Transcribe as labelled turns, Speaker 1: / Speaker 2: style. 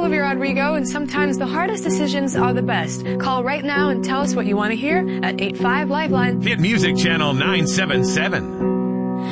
Speaker 1: Olivia Rodrigo, and sometimes the hardest decisions are the best. Call right now and tell us what you want to hear at 85 Lifeline.
Speaker 2: Hit Music Channel 977.